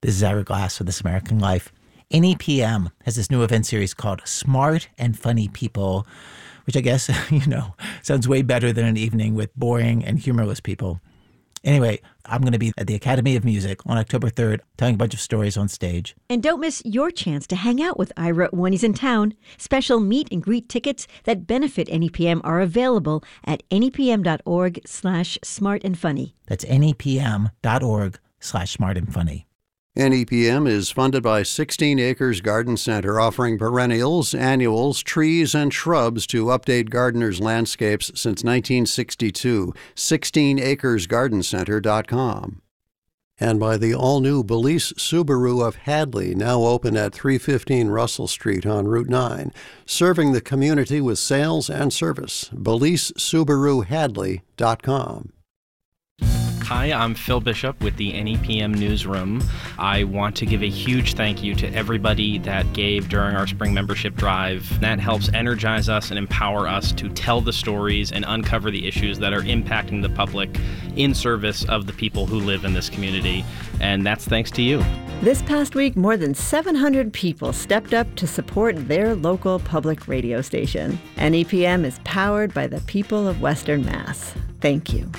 This is Ira Glass for This American Life. NEPM has this new event series called Smart and Funny People, which I guess, sounds way better than an evening with boring and humorless people. Anyway, I'm going to be at the Academy of Music on October 3rd, telling a bunch of stories on stage. And don't miss your chance to hang out with Ira when he's in town. Special meet and greet tickets that benefit NEPM are available at nepm.org/smartandfunny. That's nepm.org/smartandfunny. NEPM is funded by 16 Acres Garden Center, offering perennials, annuals, trees, and shrubs to update gardeners' landscapes since 1962. 16acresgardencenter.com. And by the all-new Belize Subaru of Hadley, now open at 315 Russell Street on Route 9, serving the community with sales and service. BelizeSubaruHadley.com. Hi, I'm Phil Bishop with the NEPM Newsroom. I want to give a huge thank you to everybody that gave during our spring membership drive. That helps energize us and empower us to tell the stories and uncover the issues that are impacting the public in service of the people who live in this community. And that's thanks to you. This past week, more than 700 people stepped up to support their local public radio station. NEPM is powered by the people of Western Mass. Thank you.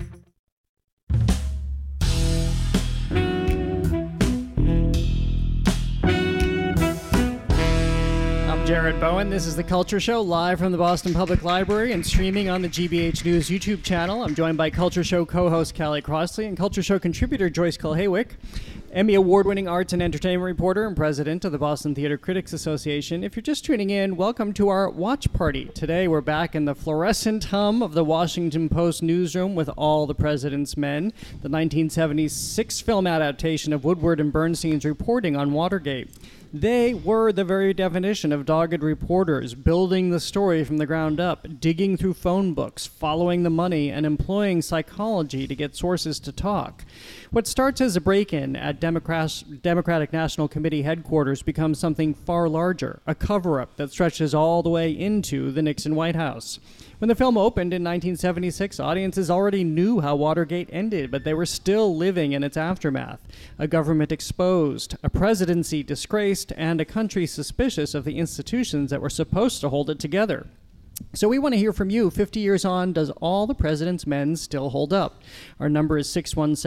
Jared Bowen. This is The Culture Show, live from the Boston Public Library and streaming on the GBH News YouTube channel. I'm joined by Culture Show co-host Callie Crossley and Culture Show contributor Joyce Kulhaywick, Emmy Award-winning arts and entertainment reporter and president of the Boston Theater Critics Association. If you're just tuning in, welcome to our watch party. Today we're back in the fluorescent hum of the Washington Post newsroom with All the President's Men, the 1976 film adaptation of Woodward and Bernstein's reporting on Watergate. They were the very definition of dogged reporters, building the story from the ground up, digging through phone books, following the money, and employing psychology to get sources to talk. What starts as a break-in at Democratic National Committee headquarters becomes something far larger, a cover-up that stretches all the way into the Nixon White House. When the film opened in 1976, audiences already knew how Watergate ended, but they were still living in its aftermath. A government exposed, a presidency disgraced, and a country suspicious of the institutions that were supposed to hold it together. So we want to hear from you. 50 years on, does All the President's Men still hold up? Our number is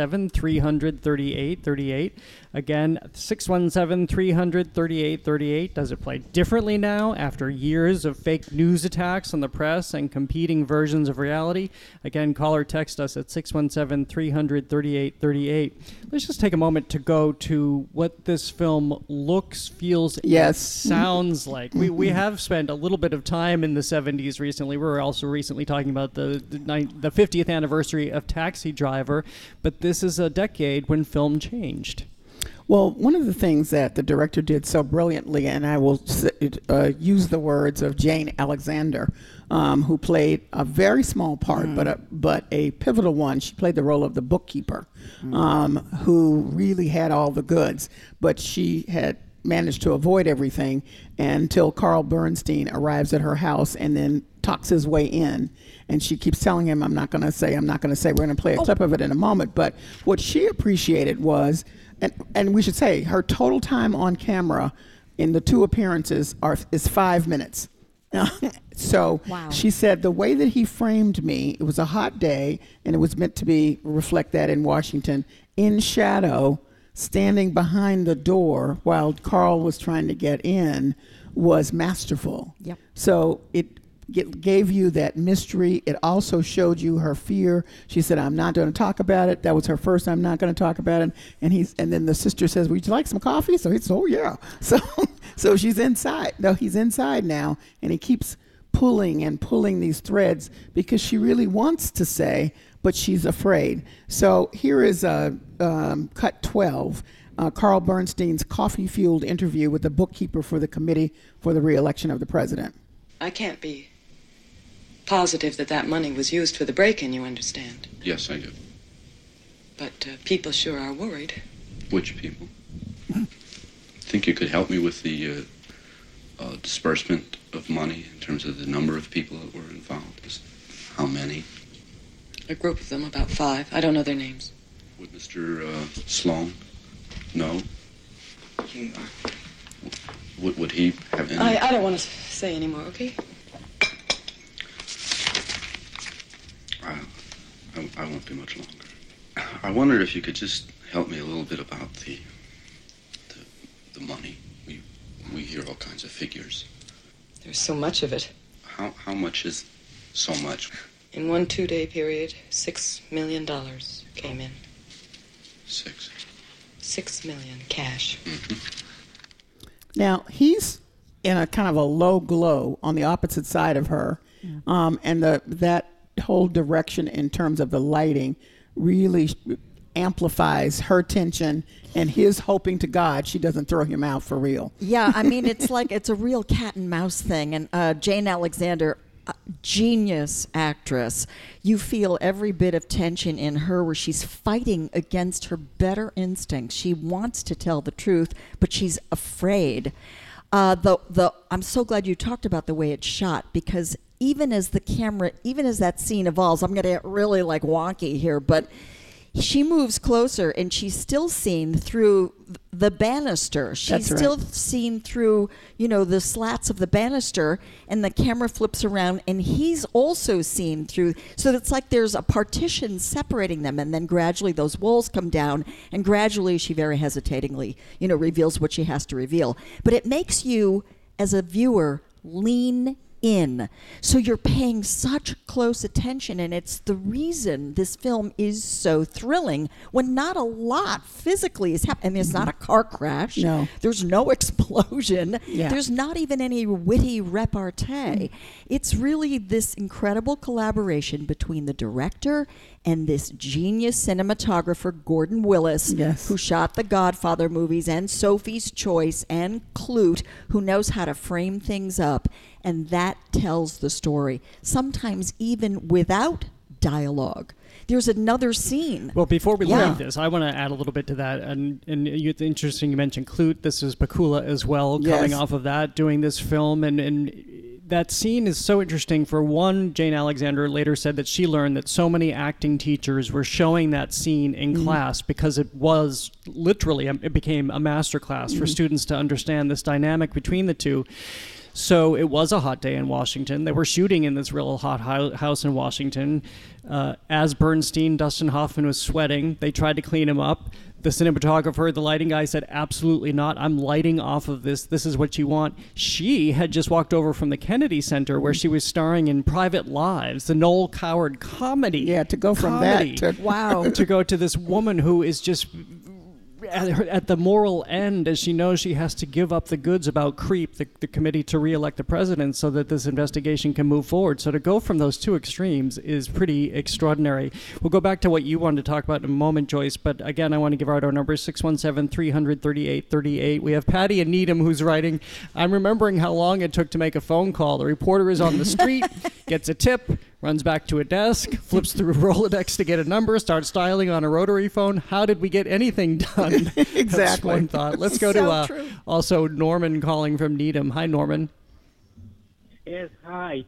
617-300-3838. Again, 617-300-3838. Does it play differently now after years of fake news attacks on the press and competing versions of reality? Again, call or text us at 617-300-3838. Let's just take a moment to go to what this film looks, feels, and sounds like. We have spent a little bit of time in the 70s recently. We were also recently talking about the 50th anniversary of Taxi Driver, but this is a decade when film changed. Well, one of the things that the director did so brilliantly, and I will use the words of Jane Alexander, who played a very small part, but a pivotal one. She played the role of the bookkeeper, who really had all the goods, but she had managed to avoid everything until Carl Bernstein arrives at her house and then talks his way in. And she keeps telling him, I'm not going to say. We're going to play a clip of it in a moment. But what she appreciated was, and we should say, her total time on camera in the two appearances is 5 minutes. So wow. She said the way that he framed me, it was a hot day, and it was meant to reflect that in Washington, in shadow, standing behind the door while Carl was trying to get in, was masterful. Yep. So it gave you that mystery. It also showed you her fear. She said, I'm not going to talk about it. That was her first, I'm not going to talk about it. And then the sister says, would you like some coffee? So he says, oh yeah. So she's inside. No, he's inside now, and he keeps pulling these threads because she really wants to say, but she's afraid. So here is cut 12, Carl Bernstein's coffee-fueled interview with the bookkeeper for the Committee for the Re-election of the President. I can't be positive that money was used for the break-in, you understand? Yes, I do. But people sure are worried. Which people? Think you could help me with the disbursement of money in terms of the number of people that were involved? How many? A group of them, about 5. I don't know their names. Would Mr. Sloan No? Would he have any... I don't want to say anymore, okay? I won't be much longer. I wondered if you could just help me a little bit about the money. We hear all kinds of figures. There's so much of it. How much is so much? In one 2-day period, $6 million came in. 6 million cash. Mm-hmm. Now, he's in a kind of a low glow on the opposite side of her. And that whole direction in terms of the lighting really amplifies her tension and his hoping to God she doesn't throw him out for real. Yeah, I mean, it's like it's a real cat and mouse thing. And Jane Alexander, genius actress. You feel every bit of tension in her where she's fighting against her better instincts. She wants to tell the truth, but she's afraid. I'm so glad you talked about the way it's shot, because even as that scene evolves, I'm going to get really like wonky here, but she moves closer and she's still seen through the banister. She's still seen through, the slats of the banister, and the camera flips around and he's also seen through. So it's like there's a partition separating them, and then gradually those walls come down, and gradually she very hesitatingly, reveals what she has to reveal. But it makes you, as a viewer, lean in. So you're paying such close attention, and it's the reason this film is so thrilling when not a lot physically is happening. I mean, it's not a car crash. No. There's no explosion. Yeah. There's not even any witty repartee. It's really this incredible collaboration between the director and this genius cinematographer, Gordon Willis, who shot the Godfather movies and Sophie's Choice and Klute, who knows how to frame things up. And that tells the story, sometimes even without dialogue. There's another scene. Well, before we leave this, I want to add a little bit to that. And it's interesting you mentioned Klute. This is Bakula as well, coming off of that, doing this film. And that scene is so interesting. For one, Jane Alexander later said that she learned that so many acting teachers were showing that scene in class because it was literally, it became a master class for students to understand this dynamic between the two. So it was a hot day in Washington. They were shooting in this real hot house in Washington. As Bernstein, Dustin Hoffman was sweating. They tried to clean him up. The cinematographer, the lighting guy said, absolutely not. I'm lighting off of this. This is what you want. She had just walked over from the Kennedy Center where she was starring in Private Lives, the Noel Coward comedy. Yeah, to go from that to... to go to this woman who is just... at the moral end, as she knows she has to give up the goods about CREEP, the committee to re-elect the president, so that this investigation can move forward. So to go from those two extremes is pretty extraordinary. We'll go back to what you wanted to talk about in a moment, Joyce, but again, I want to give out our number, 617-300-3838. We have Patty in Needham who's writing, I'm remembering how long it took to make a phone call. The reporter is on the street, gets a tip, runs back to a desk, flips through Rolodex to get a number, starts dialing on a rotary phone. How did we get anything done? Exactly. That's one thought. Let's go to also Norman calling from Needham. Hi, Norman. Yes, hi.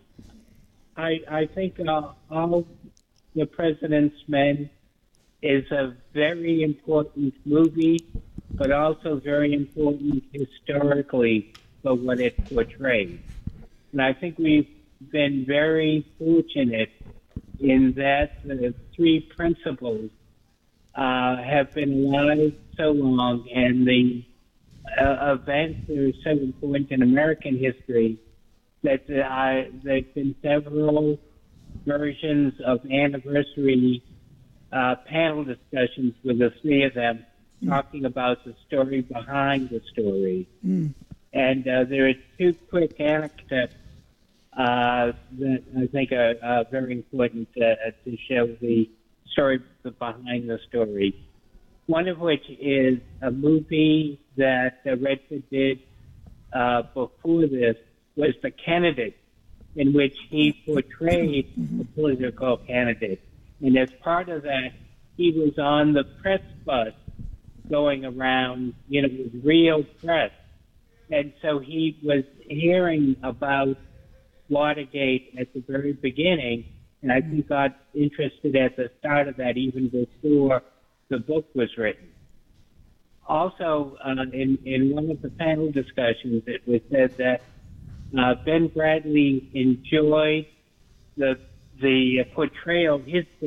I think All the President's Men is a very important movie, but also very important historically for what it portrays. And I think we've been very fortunate in that the three principles have been alive so long, and the events are so important in American history that there's been several versions of anniversary panel discussions with the three of them talking about the story behind the story. And there are two quick anecdotes that I think are very important to show the story behind the story. One of which is a movie that Redford did before this, was The Candidate, in which he portrayed a political candidate. And as part of that, he was on the press bus going around, with real press. And so he was hearing about Watergate at the very beginning, and I think got interested at the start of that even before the book was written. Also, in one of the panel discussions, it was said that Ben Bradlee enjoyed his portrayal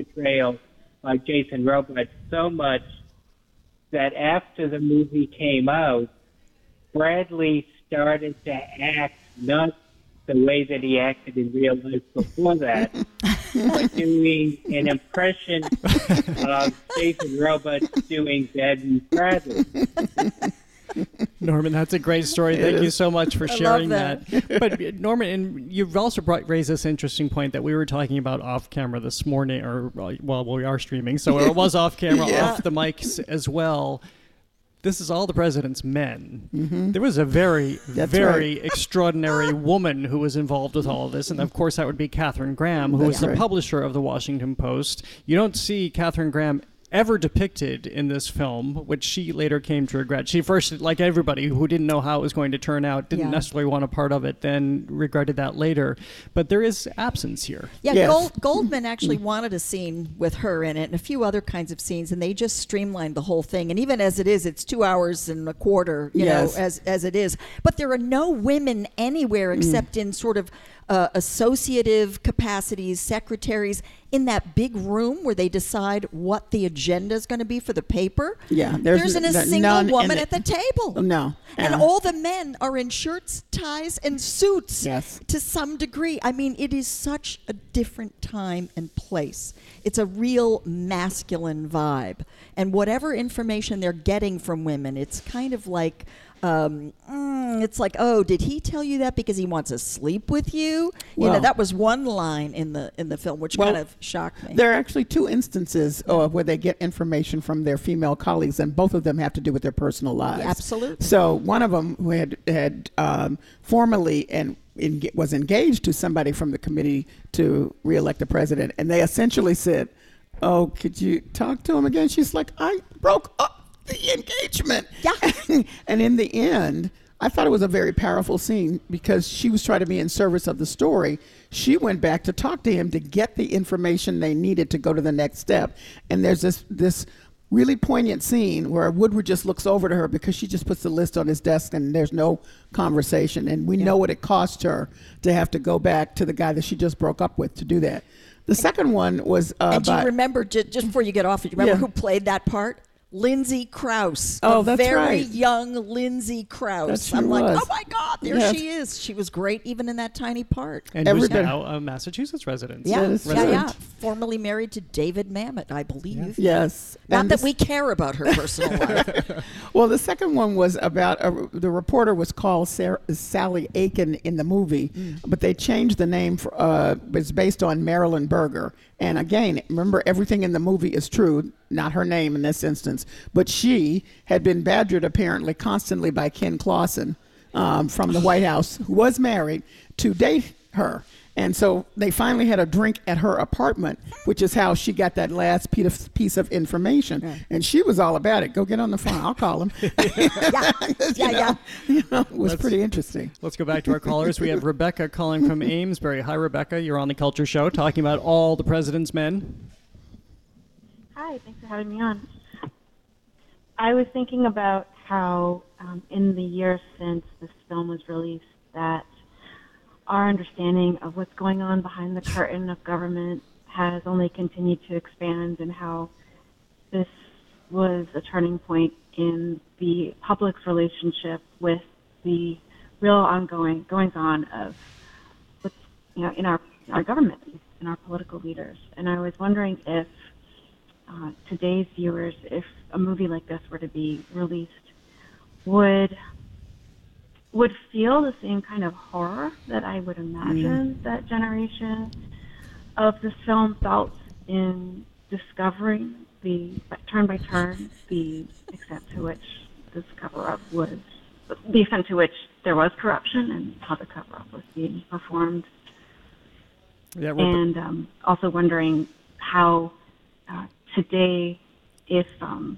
by Jason Robards so much that after the movie came out, Bradley started to act not the way that he acted in real life before that, but doing an impression of Jason Robards doing Ben Bradley. Norman, that's a great story. Thank you so much for sharing that. But Norman, and you've also raised this interesting point that we were talking about off camera this morning, or well, we are streaming, so it was off camera, off the mics as well. This is all the president's men. Mm-hmm. There was a very extraordinary woman who was involved with all of this. And of course, that would be Katharine Graham, who was the publisher of the Washington Post. You don't see Katharine Graham ever depicted in this film, which she later came to regret. She first, like everybody who didn't know how it was going to turn out, didn't necessarily want a part of it, then regretted that later. But there is absence here. Yeah, yes. Goldman actually wanted a scene with her in it and a few other kinds of scenes, and they just streamlined the whole thing. And even as it is, it's 2 hours and a quarter, you know, as it is. But there are no women anywhere except in sort of associative capacities, secretaries, in that big room where they decide what the agenda is going to be for the paper. Yeah, there's a single woman at the table. No. And all the men are in shirts, ties, and suits to some degree. I mean, it is such a different time and place. It's a real masculine vibe. And whatever information they're getting from women, it's kind of like... it's like, oh, did he tell you that because he wants to sleep with you? Well, you know, that was one line in the film, which kind of shocked me. There are actually two instances where they get information from their female colleagues, and both of them have to do with their personal lives. Yeah, absolutely. So one of them who had formerly and was engaged to somebody from the committee to reelect the president, and they essentially said, "Oh, could you talk to him again?" She's like, "I broke up the engagement." Yeah. And in the end, I thought it was a very powerful scene because she was trying to be in service of the story. She went back to talk to him to get the information they needed to go to the next step. And there's this really poignant scene where Woodward just looks over to her because she just puts the list on his desk and there's no conversation. And we know what it cost her to have to go back to the guy that she just broke up with to do that. The second one was and do you remember, just before you get off, do you remember who played that part? Lindsay Krause. Oh, that's very right. young Lindsay Krause. I'm like, oh my God, there she is. She was great even in that tiny part. And who's now a Massachusetts resident. Yeah. Formerly married to David Mamet, I believe. Yes. Not that we care about her personal life. Well, the second one was about, the reporter was called Sally Aiken in the movie, but they changed the name. It's based on Marilyn Berger. And again, remember, everything in the movie is true, not her name in this instance. But she had been badgered apparently constantly by Ken Clausen from the White House, who was married, to date her. And so they finally had a drink at her apartment, which is how she got that last piece of information. Yeah. And she was all about it. Go get on the phone. I'll call him. It was pretty interesting. Let's go back to our callers. We have Rebecca calling from Amesbury. Hi, Rebecca. You're on The Culture Show talking about all the president's men. Hi. Thanks for having me on. I was thinking about how in the years since this film was released that our understanding of what's going on behind the curtain of government has only continued to expand, and how this was a turning point in the public's relationship with the real ongoing goings-on of what's, in our government, in our political leaders. And I was wondering if today's viewers, if a movie like this were to be released, would feel the same kind of horror that I would imagine that generation of this film felt in discovering the turn by turn the extent to which this cover-up was, the extent to which there was corruption and how the cover-up was being performed. Yeah, and also wondering how today, if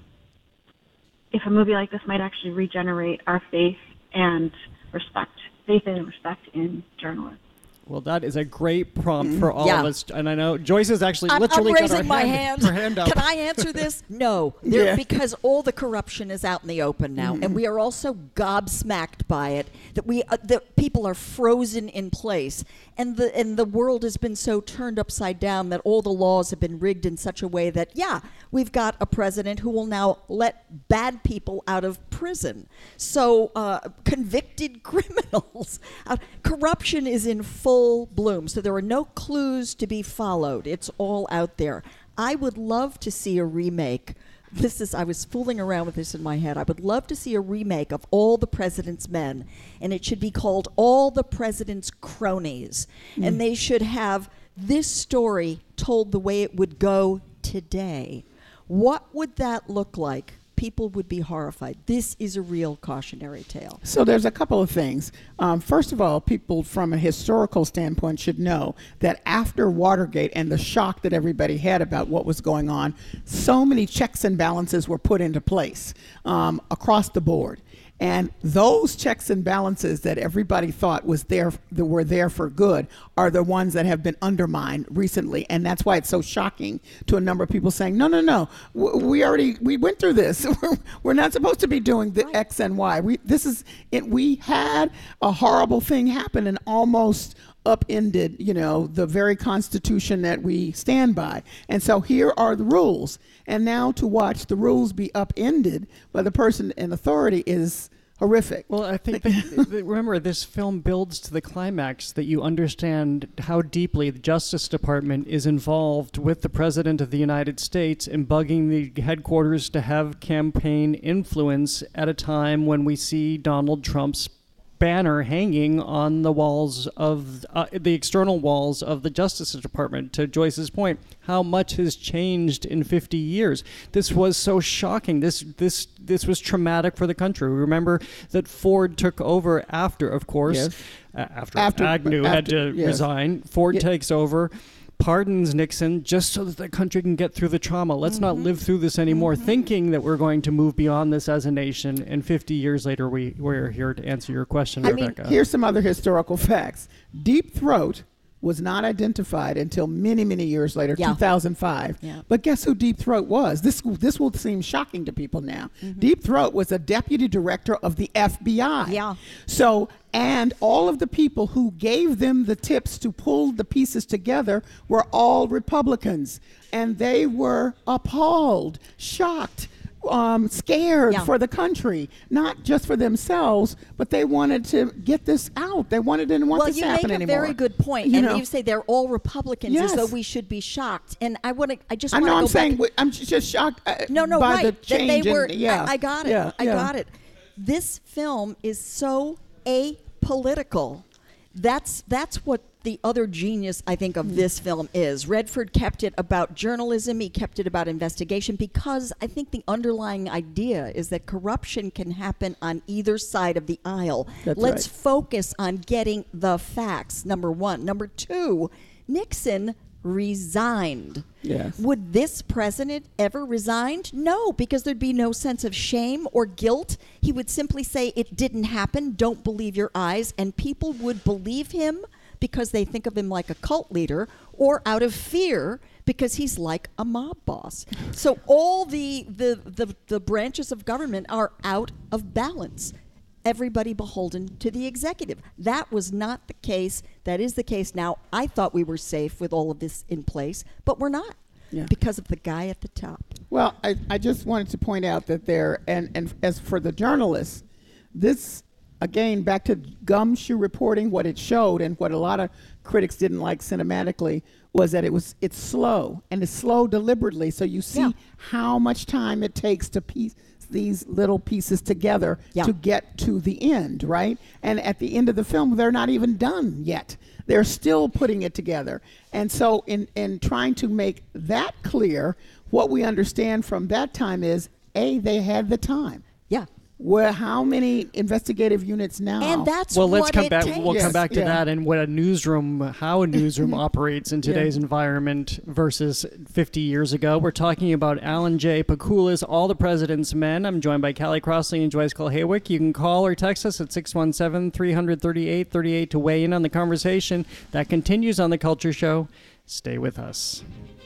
a movie like this might actually regenerate our faith and respect in journalism. Well, that is a great prompt for all Yeah. of us. And I know Joyce is actually I'm literally got raising her my hand up. Can I answer this? No, because all the corruption is out in the open now, and we are also gobsmacked by it. That people are frozen in place, and the world has been so turned upside down that all the laws have been rigged in such a way that we've got a president who will now let bad people out of prison. So convicted criminals, corruption is in full bloom. So there are no clues to be followed. It's all out there. I would love to see a remake. I was fooling around with this in my head. I would love to see a remake of All the President's Men, and it should be called All the President's Cronies. And they should have this story told the way it would go today. What would that look like? People would be horrified. This is a real cautionary tale. So there's a couple of things. First of all, people from a historical standpoint should know that after Watergate and the shock that everybody had about what was going on, so many checks and balances were put into place across the board. And those checks and balances that everybody thought were there for good are the ones that have been undermined recently. And that's why it's so shocking to a number of people saying, no, we went through this. We're not supposed to be doing the X and Y. We had a horrible thing happen and almost upended, the very Constitution that we stand by. And so here are the rules. And now to watch the rules be upended by the person in authority is horrific. Well, I think remember, this film builds to the climax that you understand how deeply the Justice Department is involved with the President of the United States in bugging the headquarters to have campaign influence at a time when we see Donald Trump's banner hanging on the walls of the external walls of the Justice Department. To Joyce's point, how much has changed in 50 years? This was so shocking. This was traumatic for the country. Remember that Ford took over after, of course, after Agnew had to resign. Ford takes over, pardons Nixon just so that the country can get through the trauma. Let's not live through this anymore, thinking that we're going to move beyond this as a nation. And 50 years later, we're here to answer your question, Rebecca. Here's some other historical facts. Deep Throat was not identified until many, many years later, 2005. Yeah. But guess who Deep Throat was? This will seem shocking to people now. Deep Throat was a deputy director of the FBI. Yeah. So, and all of the people who gave them the tips to pull the pieces together were all Republicans. And they were appalled, shocked, scared for the country, not just for themselves, but they wanted to get this out. They didn't want this to happen anymore. Well, you make a very good point, and you say they're all Republicans, as though we should be shocked. And I'm just shocked. By the change. I got it. I got it. This film is so apolitical. That's what the other genius, I think, of this film is. Redford kept it about journalism. He kept it about investigation because I think the underlying idea is that corruption can happen on either side of the aisle. Let's focus on getting the facts, number one. Number two, Nixon resigned. Yes. Would this president ever resign? No, because there'd be no sense of shame or guilt. He would simply say, it didn't happen, don't believe your eyes, and people would believe him because they think of him like a cult leader, or out of fear because he's like a mob boss. So all the branches of government are out of balance. Everybody beholden to the executive. That was not the case. That is the case now. I thought we were safe with all of this in place, but we're not because of the guy at the top. Well, I just wanted to point out that and as for the journalists, this, again, back to gumshoe reporting, what it showed and what a lot of critics didn't like cinematically was that it's slow, and it's slow deliberately. So you see how much time it takes to piece these little pieces together to get to the end, right? And at the end of the film, they're not even done yet. They're still putting it together. And so in trying to make that clear, what we understand from that time is, A, they had the time. Yeah. Well, how many investigative units now? And that's well, let's what come it back. takes. We'll come back to Yeah. that and what how a newsroom operates in today's environment versus 50 years ago. We're talking about Alan J. Pakula's All the President's Men. I'm joined by Callie Crossley and Joyce Kulhaywick. You can call or text us at 617-338-38 to weigh in on the conversation that continues on The Culture Show. Stay with us.